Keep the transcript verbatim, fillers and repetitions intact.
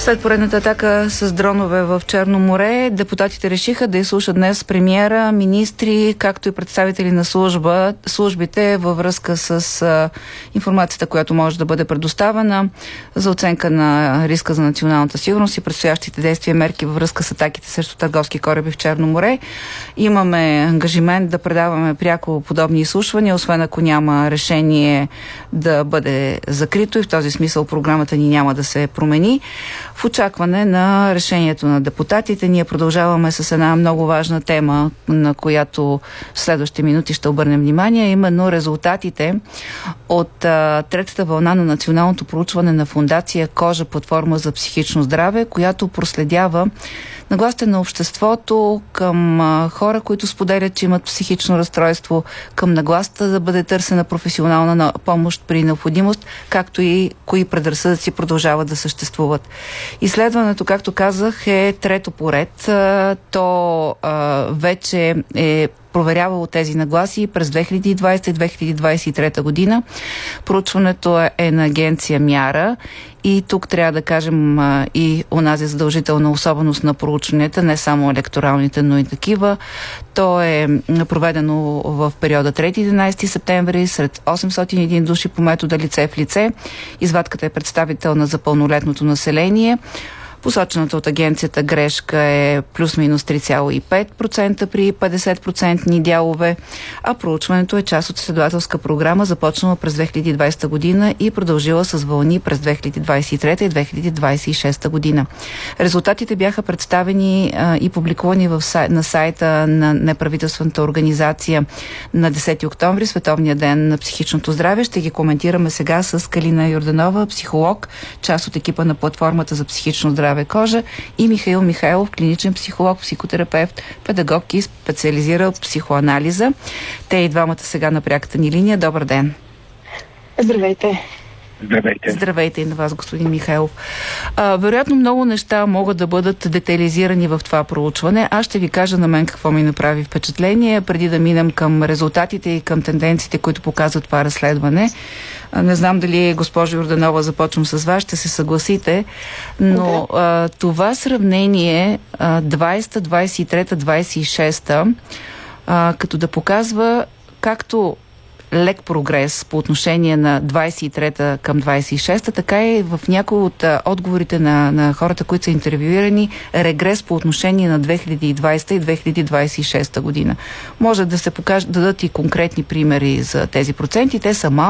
След поредната атака с дронове в Черно море, депутатите решиха да изслушат днес премиера, министри, както и представители на служба, службите във връзка с а, информацията, която може да бъде предоставена за оценка на риска за националната сигурност и предстоящите действия и мерки във връзка с атаките срещу търговски кораби в Черно море. Имаме ангажимент да предаваме пряко подобни изслушвания, освен ако няма решение да бъде закрито и в този смисъл програмата ни няма да се промени. В очакване на решението на депутатите ние продължаваме с една много важна тема, на която в следващите минути ще обърнем внимание, именно резултатите от а, третата вълна на националното проучване на фондация Кожа платформа за психично здраве, която проследява нагласите на обществото към а, хора, които споделят, че имат психично разстройство, към нагласата да бъде търсена професионална помощ при необходимост, както и кои предразсъдъци продължават да съществуват. Изследването, както казах, е трето поред. А, то а, вече е проверявало тези нагласи през две хиляди и двадесета и две хиляди двадесет и трета година. Проучването е на агенция Мяра и тук трябва да кажем а, и онази задължителна особеност на проучванията, не само електоралните, но и такива. То е проведено в периода трети до единадесети септември сред осемстотин и един души по метода лице в лице. Извадката е представителна за пълнолетното население. Посочената от агенцията грешка е плюс-минус три цяло и пет процента при петдесет процентни дялове, а проучването е част от изследователска програма, започнала през две хиляди и двадесета година и продължила с вълни през две хиляди двадесет и трета и две хиляди двадесет и шеста година. Резултатите бяха представени а, и публикувани в сай, на сайта на неправителствената организация на десети октомври, Световния ден на психичното здраве. Ще ги коментираме сега с Калина Йорданова, психолог, част от екипа на платформата за психично здраве Кожа, и Михаил Михайлов, клиничен психолог, психотерапевт, педагог и специализирал психоанализа. Те и двамата сега на пряката ни линия. Добър ден! Здравейте! Здравейте! Здравейте и на вас, господин Михайлов. А, вероятно много неща могат да бъдат детайлизирани в това проучване. Аз ще ви кажа на мен какво ми направи впечатление, преди да минем към резултатите и към тенденциите, които показват това разследване. А, не знам дали, госпожо Йорданова, започвам с вас, ще се съгласите, но а, това сравнение а, двадесета, двадесет и трета, двадесет и шеста, а, като да показва както лек прогрес по отношение на двадесет и трета към двадесет и шеста, така и в някои от а, отговорите на, на хората, които са интервюирани, регрес по отношение на две хиляди и двадесета и две хиляди двадесет и шеста година. Може да се покажат, дадат и конкретни примери за тези проценти. Те са малко.